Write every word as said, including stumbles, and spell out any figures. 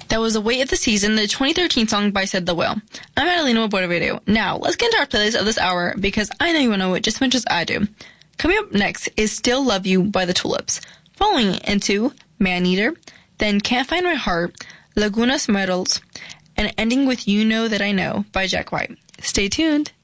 That was The Weight of the Season, the twenty thirteen song by Said the Whale. I'm Adelina Bordevedo. Now, let's get into our playlist of this hour, because I know you want to know it just as much as I do. Coming up next is Still Love You by The Tulips. Following into Maneater, then Can't Find My Heart, Laguna Smeralds, and ending with You Know That I Know by Jack White. Stay tuned.